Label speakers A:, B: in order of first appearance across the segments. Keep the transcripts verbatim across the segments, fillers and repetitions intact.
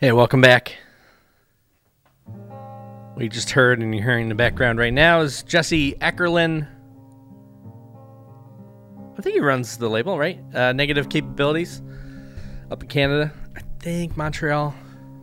A: Hey, welcome back. We just heard, and you're hearing in the background right now, is Jesse Eckerlin. I think he runs the label, right? Uh, Negative Capabilities up in Canada. I think Montreal.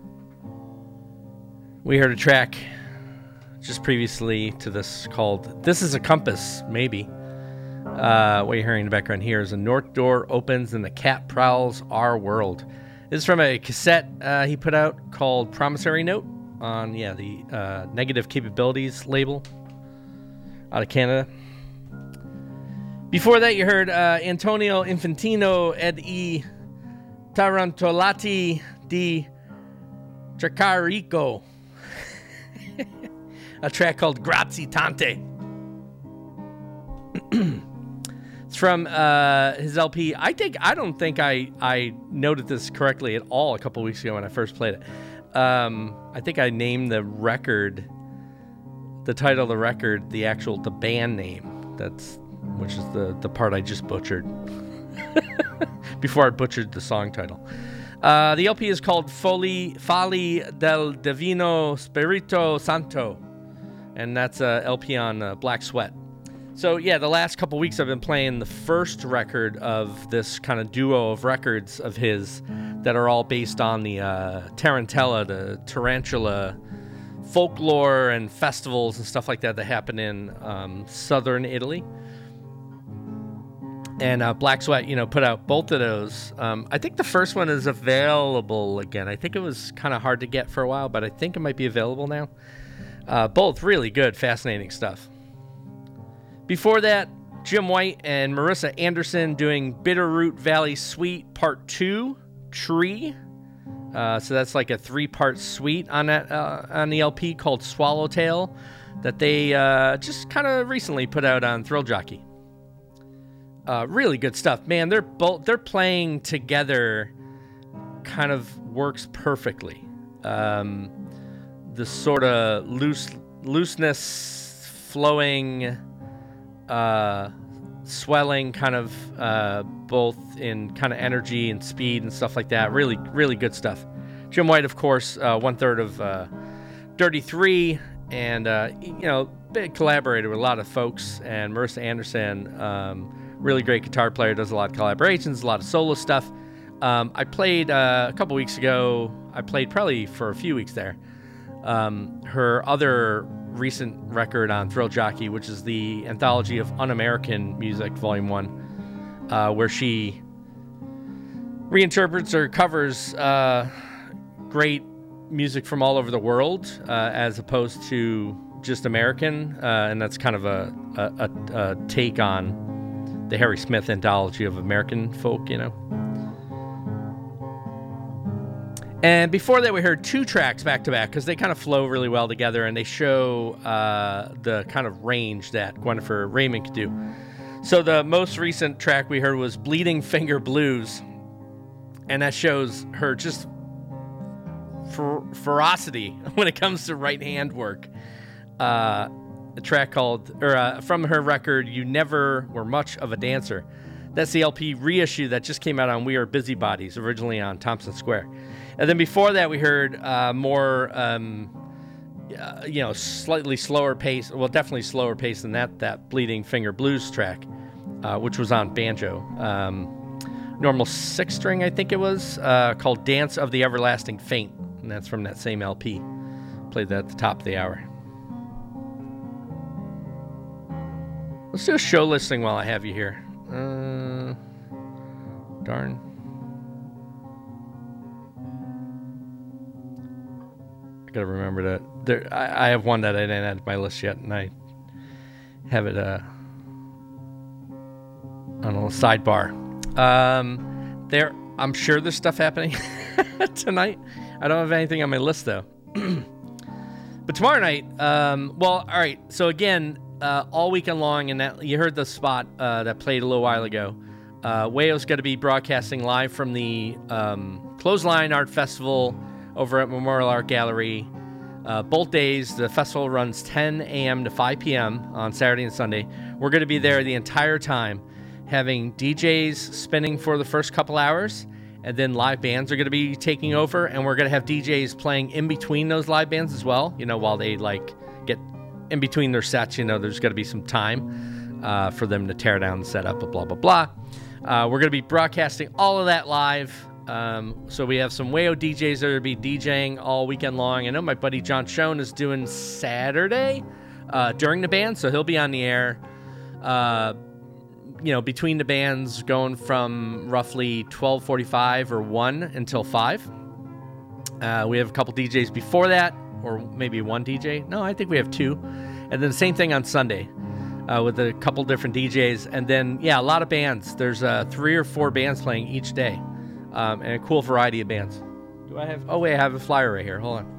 A: We heard a track just previously to this called This Is a Compass, maybe. Uh, what you're hearing in the background here is A North Door Opens and the Cat Prowls Our World. This is from a cassette uh, he put out called Promissory Note on, yeah, the uh, Negative Capabilities label out of Canada. Before that, you heard uh, Antonio Infantino ed I Tarantolati di Tricarico, a track called Grazie Tante. It's from uh, his L P. I think I don't think I, I noted this correctly at all a couple weeks ago when I first played it. Um, I think I named the record, the title of the record, the actual the band name. That's which is the, the part I just butchered before I butchered the song title. Uh, the L P is called Foli Fali del Divino Spirito Santo, and that's a L P on uh, Black Sweat. So, yeah, the last couple weeks I've been playing the first record of this kind of duo of records of his that are all based on the uh, Tarantella, the Tarantula folklore and festivals and stuff like that that happen in um, southern Italy. And uh, Black Sweat, you know, put out both of those. Um, I think the first one is available again. I think it was kind of hard to get for a while, but I think it might be available now. Uh, both really good, fascinating stuff. Before that, Jim White and Marissa Anderson doing Bitterroot Valley Suite Part two, Tree. Uh, so that's like a three-part suite on that uh, on the L P called Swallowtail that they uh, just kind of recently put out on Thrill Jockey. Uh, really good stuff, man. They're both they're playing together, kind of works perfectly. Um, the sort of loose looseness, flowing. Uh, swelling kind of uh, both in kind of energy and speed and stuff like that. Really, really good stuff. Jim White, of course, uh, one third of uh, Dirty Three, and uh, you know, big collaborator with a lot of folks. And Marissa Anderson, um, really great guitar player, does a lot of collaborations, a lot of solo stuff. Um, I played uh, a couple weeks ago. I played probably for a few weeks there. Um, her other recent record on Thrill Jockey, which is the Anthology of Un-American Music, Volume one, uh, where she reinterprets or covers uh, great music from all over the world, uh, as opposed to just American, uh, and that's kind of a, a, a, a take on the Harry Smith Anthology of American folk, you know. And before that, we heard two tracks back-to-back because they kind of flow really well together, and they show uh, the kind of range that Gwennifer Raymond could do. So the most recent track we heard was Bleeding Finger Blues, and that shows her just fer- ferocity when it comes to right-hand work. Uh, a track called, or uh, from her record, You Never Were Much of a Dancer. That's the L P reissue that just came out on We Are Busybodies, originally on Thompson Square. And then before that, we heard uh, more, um, uh, you know, slightly slower pace. Well, definitely slower pace than that. That Bleeding Finger Blues track, uh, which was on banjo, um, normal six string, I think it was, uh, called "Dance of the Everlasting Faint," and that's from that same L P. Played that at the top of the hour. Let's do a show listing while I have you here. Uh, darn. I gotta remember that. There, I, I have one that I didn't add to my list yet, and I have it uh, on a little sidebar. Um, there, I'm sure there's stuff happening tonight. I don't have anything on my list though. But tomorrow night, um, well, all right. So again, uh, all weekend long, and that you heard the spot uh, that played a little while ago. Uh, Wayo's going to be broadcasting live from the um, Clothesline Art Festival over at Memorial Art Gallery. Uh, both days, the festival runs ten a.m. to five p.m. on Saturday and Sunday. We're going to be there the entire time, having D Js spinning for the first couple hours, and then live bands are going to be taking over, and we're going to have D Js playing in between those live bands as well. You know, while they like get in between their sets, you know, there's going to be some time uh, for them to tear down the setup, blah, blah, blah. Uh, we're going to be broadcasting all of that live. Um, so we have some Wayo D Js that are going to be DJing all weekend long. I know my buddy John Schoen is doing Saturday uh, during the band, so he'll be on the air, uh, you know, between the bands going from roughly twelve forty-five or one until five. Uh, we have a couple D Js before that, or maybe one D J. No, I think we have two. And then the same thing on Sunday uh, with a couple different D Js. And then, yeah, a lot of bands. There's uh, three or four bands playing each day, um, and a cool variety of bands. Do I have... Oh, wait, I have a flyer right here. Hold on.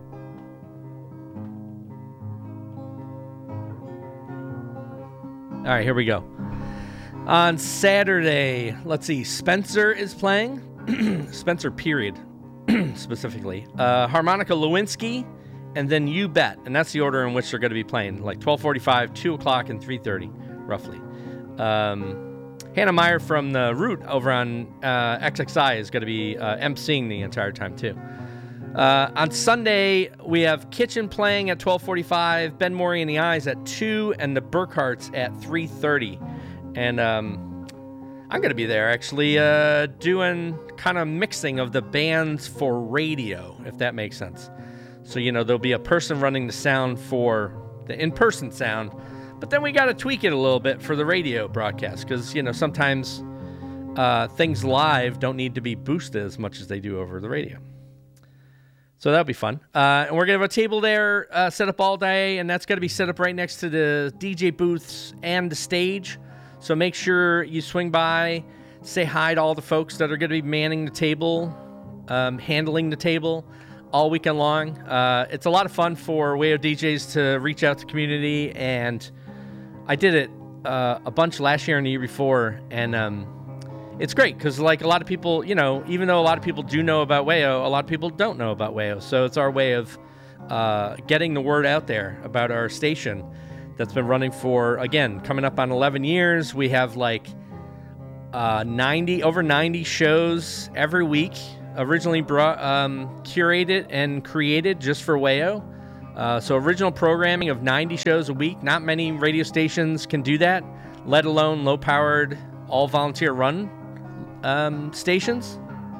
A: All right, here we go. On Saturday, let's see, Spencer is playing. Spencer, period, specifically. Uh, Harmonica Lewinsky, and then You Bet. And that's the order in which they're going to be playing, like twelve forty-five, two o'clock, and three thirty, roughly. Um, Hannah Meyer from the Root over on uh, X X I is going to be uh, emceeing the entire time, too. Uh, on Sunday, we have Kitchen playing at twelve forty-five, Ben Mori and the Eyes at two, and the Burkharts at three thirty. And um, I'm going to be there, actually, uh, doing kind of mixing of the bands for radio, if that makes sense. So, you know, there'll be a person running the sound for the in-person sound, but then we got to tweak it a little bit for the radio broadcast because, you know, sometimes uh, things live don't need to be boosted as much as they do over the radio. So that'll be fun. Uh, and we're going to have a table there uh, set up all day, and that's going to be set up right next to the D J booths and the stage. So make sure you swing by, say hi to all the folks that are going to be manning the table, um, handling the table all weekend long. Uh, it's a lot of fun for Wayo D Js to reach out to the community, and I did it uh, a bunch last year and the year before, and um, it's great because, like, a lot of people, you know, even though a lot of people do know about Wayo, a lot of people don't know about Wayo. So it's our way of uh, getting the word out there about our station that's been running for, again, coming up on eleven years. We have like uh, ninety, over ninety shows every week, originally brought, um, curated and created just for Wayo. Uh, so original programming of ninety shows a week. Not many radio stations can do that, let alone low-powered, all-volunteer run um, stations.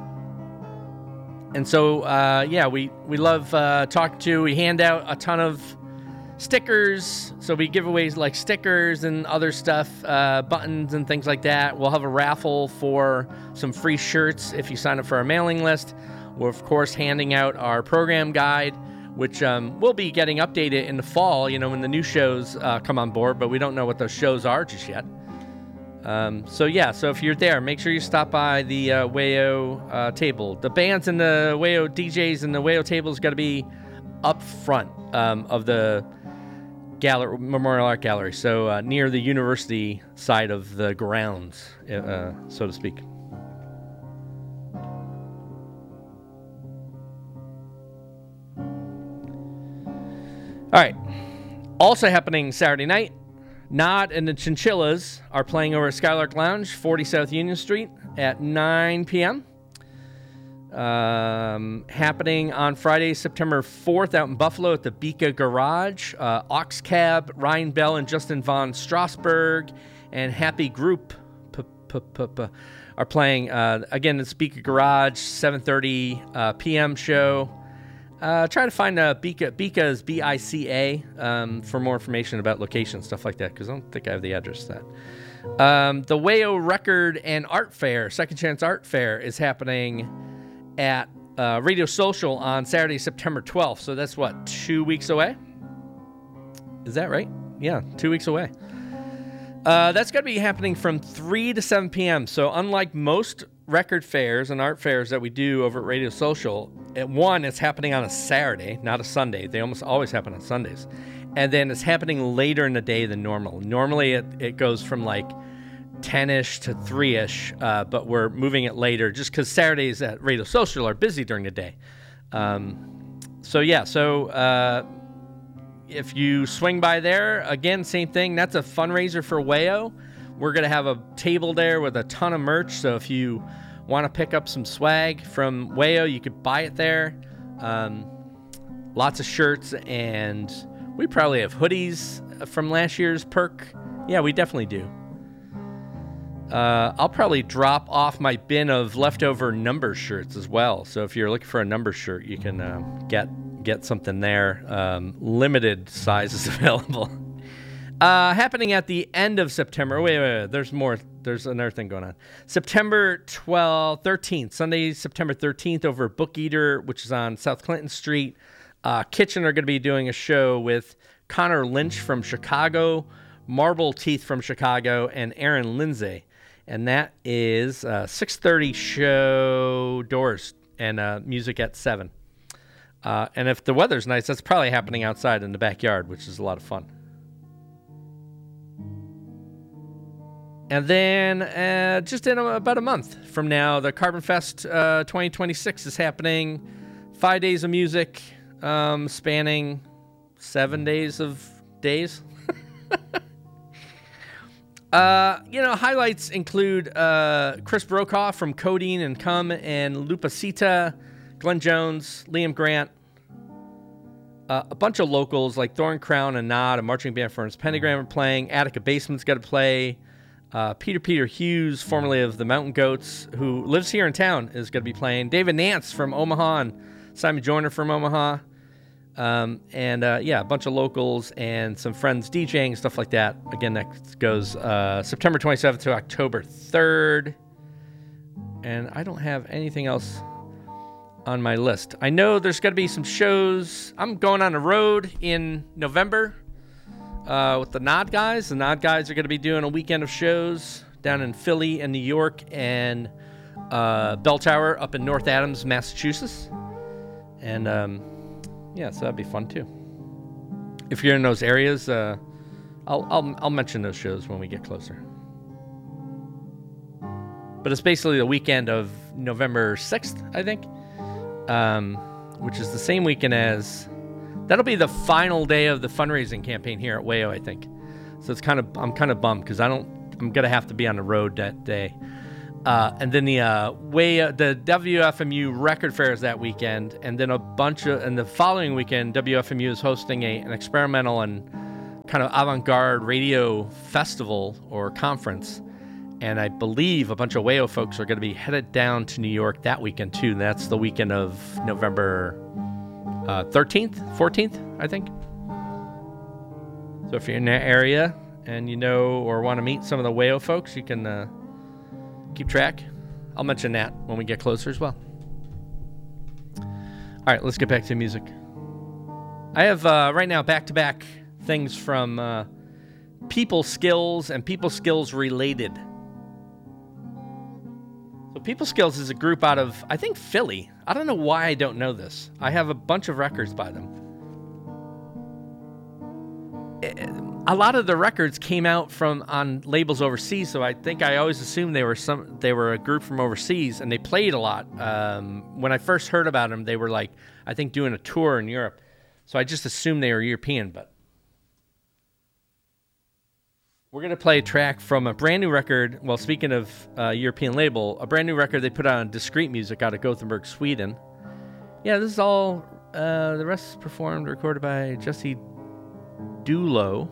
A: And so, uh, yeah, we, we love uh, talking to, we hand out a ton of stickers, so we give away like stickers and other stuff, uh, buttons and things like that. We'll have a raffle for some free shirts if you sign up for our mailing list. We're, of course, handing out our program guide, which um, will be getting updated in the fall, you know, when the new shows uh, come on board, but we don't know what those shows are just yet. Um, so, yeah, so if you're there, make sure you stop by the uh, Wayo uh, table. The bands and the Wayo D Js and the Wayo table is going to be up front um, of the Gallery, Memorial Art Gallery, so uh, near the university side of the grounds, uh, so to speak. All right. Also happening Saturday night, Nod and the Chinchillas are playing over at Skylark Lounge, forty South Union Street at nine p.m. Um, happening on Friday, September fourth, out in Buffalo at the Bika Garage. Uh, Oxcab, Ryan Bell, and Justin von Strasberg, and Happy Group are playing. Uh, again, it's Bika Garage, seven thirty uh, p.m. show. Uh, try to find uh, Bika. Bika is B I C A um, for more information about location, stuff like that, because I don't think I have the address to that. Um, the Wayo Record and Art Fair, Second Chance Art Fair, is happening at uh, Radio Social on Saturday, September twelfth. So that's, what, two weeks away? Is that right? Yeah, two weeks away. Uh, that's going to be happening from three to seven p.m. So unlike most record fairs and art fairs that we do over at Radio Social, at one, it's happening on a Saturday, not a Sunday. They almost always happen on Sundays. And then it's happening later in the day than normal. Normally it, it goes from like ten-ish to three-ish, uh, but we're moving it later just because Saturdays at Radio Social are busy during the day. Um, so, yeah, so uh, if you swing by there, again, same thing. That's a fundraiser for Wayo. We're going to have a table there with a ton of merch, so if you want to pick up some swag from Wayo, you could buy it there. Um, lots of shirts, and we probably have hoodies from last year's perk. Yeah, we definitely do. Uh, I'll probably drop off my bin of leftover number shirts as well. So if you're looking for a number shirt, you can uh, get get something there. Um, limited sizes available. Uh, happening at the end of September. Wait, wait, wait. There's more. There's another thing going on. September twelfth, thirteenth, Sunday, September thirteenth, over at Book Eater, which is on South Clinton Street. Uh, Kitchen are going to be doing a show with Connor Lynch from Chicago, Marble Teeth from Chicago, and Aaron Lindsay. And that is uh, six thirty show doors and uh, music at seven. Uh, and if the weather's nice, that's probably happening outside in the backyard, which is a lot of fun. And then uh, just in a, about a month from now, the Carbon Fest uh, twenty twenty-six is happening. Five days of music, um, spanning seven days of days. uh, you know, highlights include uh, Chris Brokaw from Codeine and Come, and Lupacita, Glenn Jones, Liam Grant. Uh, a bunch of locals like Thorn Crown and Nod, a marching band from Pentagram are playing. Attica Basement's got to play. Uh, Peter Peter Hughes, formerly of the Mountain Goats, who lives here in town, is going to be playing. David Nance from Omaha and Simon Joyner from Omaha. Um, and, uh, yeah, a bunch of locals and some friends DJing, stuff like that. Again, that goes uh, September twenty-seventh to October third. And I don't have anything else on my list. I know there's going to be some shows. I'm going on the road in November. Uh, with the Nod guys. The Nod guys are going to be doing a weekend of shows down in Philly and New York and uh, Bell Tower up in North Adams, Massachusetts. And um, yeah, so that'd be fun too. If you're in those areas, uh, I'll, I'll I'll mention those shows when we get closer. But it's basically the weekend of November sixth, I think, um, which is the same weekend as. That'll be the final day of the fundraising campaign here at Wayo, I think. So it's kind of I'm kind of bummed because I don't I'm gonna have to be on the road that day. Uh, and then the uh, Wayo the W F M U Record Fair is that weekend, and then a bunch of and the following weekend W F M U is hosting a an experimental and kind of avant-garde radio festival or conference. And I believe a bunch of Wayo folks are going to be headed down to New York that weekend too. And that's the weekend of November. Uh, thirteenth, fourteenth, I think. So if you're in that area and you know or want to meet some of the Wayo folks, you can uh, keep track. I'll mention that when we get closer as well. All right, let's get back to music. I have uh, right now back-to-back things from uh, People Skills and People Skills Related. So People Skills is a group out of, I think, Philly. I don't know why I don't know this. I have a bunch of records by them. A lot of the records came out from on labels overseas, so I think I always assumed they were some they were a group from overseas, and they played a lot. Um, when I first heard about them, they were like, I think, doing a tour in Europe. So I just assumed they were European, but we're going to play a track from a brand new record. Well, speaking of uh, European label, a brand new record they put out on Discreet Music out of Gothenburg, Sweden. Yeah, this is all, uh, the rest is performed, recorded by Jesse Dulo.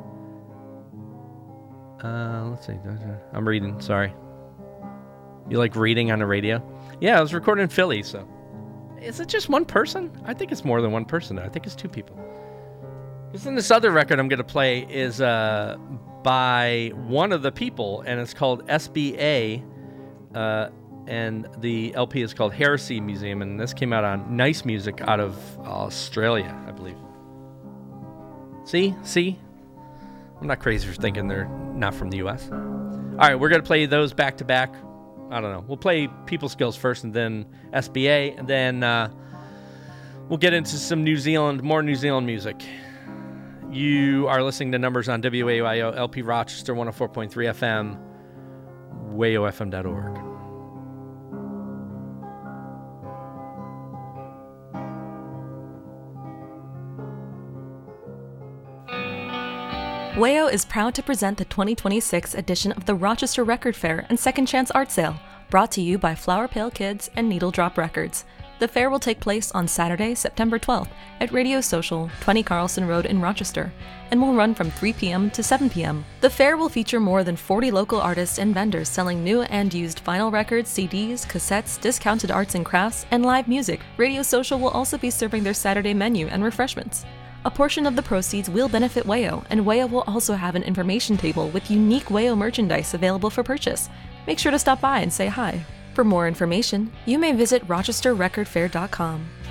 A: Uh, let's see. I'm reading, sorry. You like reading on the radio? Yeah, it was recorded in Philly, so. Is it just one person? I think it's more than one person. I think it's two people. Because then this other record I'm going to play is uh, by one of the people, and it's called S B A, uh, and the L P is called Heresy Museum, and this came out on Nice Music out of Australia, I believe. See? See? I'm not crazy for thinking they're not from the U S. All right, we're going to play those back to back. I don't know. We'll play People Skills first, and then S B A, and then uh, we'll get into some New Zealand, more New Zealand music. You are listening to Numbers on W A Y O, L P Rochester, one oh four point three F M, wayo f m dot org.
B: Wayo is proud to present the twenty twenty-six edition of the Rochester Record Fair and Second Chance Art Sale, Brought to you by Flower Pale Kids and Needle Drop Records. The fair will take place on Saturday, September twelfth at Radio Social, twenty Carlson Road in Rochester, and will run from three p.m. to seven p.m. The fair will feature more than forty local artists and vendors selling new and used vinyl records, C Ds, cassettes, discounted arts and crafts, and live music. Radio Social will also be serving their Saturday menu and refreshments. A portion of the proceeds will benefit WAYO, and WAYO will also have an information table with unique WAYO merchandise available for purchase. Make sure to stop by and say hi. For more information, you may visit rochester record fair dot com.